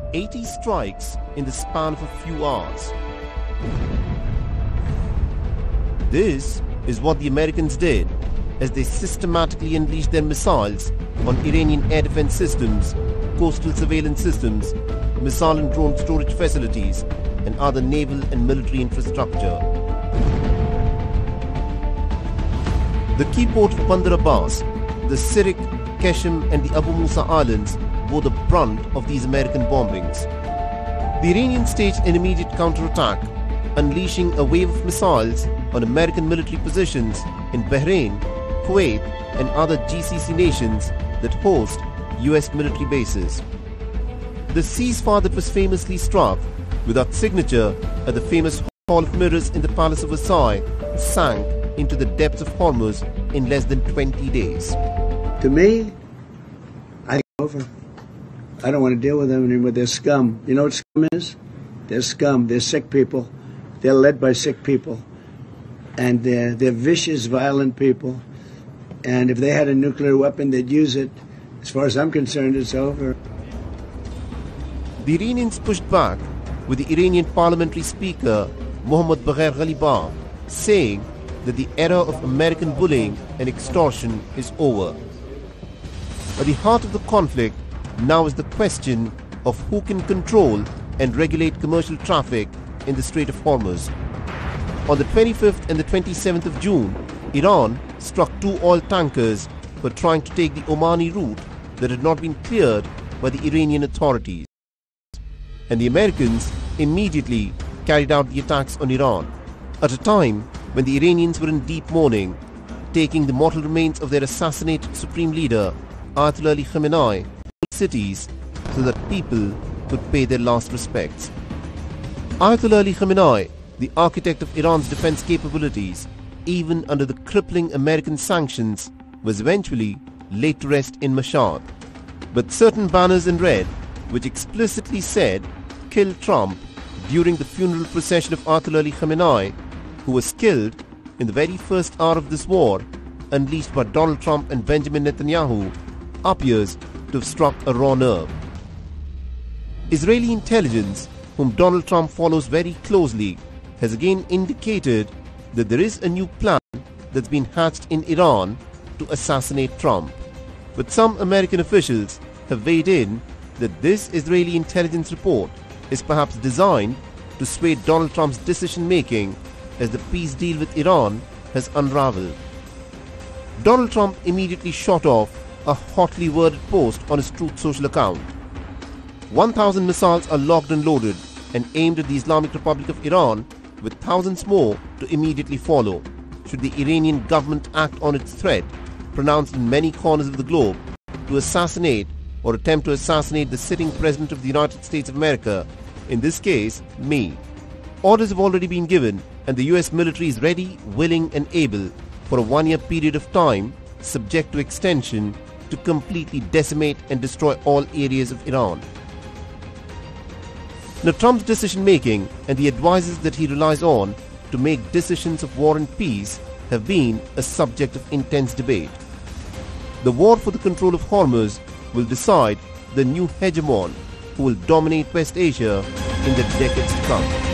80 strikes in the span of a few hours. This is what the Americans did as they systematically unleashed their missiles on Iranian air defense systems, coastal surveillance systems, missile and drone storage facilities, and other naval and military infrastructure. The key port of Bandar Abbas, the Sirik, Qeshm and the Abu Musa Islands bore the brunt of these American bombings. The Iranians staged an immediate counterattack, unleashing a wave of missiles on American military positions in Bahrain, Kuwait and other GCC nations that host US military bases. The ceasefire that was famously struck without signature at the famous Hall of Mirrors in the Palace of Versailles sank into the depths of Hormuz in less than 20 days. To me, I think it's over. I don't want to deal with them anymore. They're scum. You know what scum is? They're scum. They're sick people. They're led by sick people. And they're vicious, violent people. And if they had a nuclear weapon, they'd use it. As far as I'm concerned, it's over. The Iranians pushed back, with the Iranian parliamentary speaker, Mohammad Bagher Ghalibaf, saying that the era of American bullying and extortion is over. At the heart of the conflict now is the question of who can control and regulate commercial traffic in the Strait of Hormuz. On the 25th and the 27th of June, Iran struck 2 oil tankers for trying to take the Omani route that had not been cleared by the Iranian authorities. And the Americans immediately carried out the attacks on Iran at a time when the Iranians were in deep mourning, taking the mortal remains of their assassinated supreme leader, Ayatollah Ali Khamenei, to cities so that people could pay their last respects. Ayatollah Ali Khamenei, the architect of Iran's defense capabilities, even under the crippling American sanctions, was eventually laid to rest in Mashhad. But certain banners in red, which explicitly said, "Kill Trump," during the funeral procession of Ayatollah Ali Khamenei, who was killed in the very first hour of this war, unleashed by Donald Trump and Benjamin Netanyahu, appears to have struck a raw nerve. Israeli intelligence, whom Donald Trump follows very closely, has again indicated that there is a new plan that's been hatched in Iran to assassinate Trump. But some American officials have weighed in that this Israeli intelligence report is perhaps designed to sway Donald Trump's decision-making as the peace deal with Iran has unraveled. Donald Trump immediately shot off a hotly worded post on his Truth Social account. 1,000 missiles are locked and loaded and aimed at the Islamic Republic of Iran, with thousands more to immediately follow should the Iranian government act on its threat, pronounced in many corners of the globe, to assassinate or attempt to assassinate the sitting President of the United States of America, in this case, me. Orders have already been given and the US military is ready, willing and able for a 1-year period of time, subject to extension, to completely decimate and destroy all areas of Iran. Now, Trump's decision-making and the advisors that he relies on to make decisions of war and peace have been a subject of intense debate. The war for the control of Hormuz will decide the new hegemon who will dominate West Asia in the decades to come.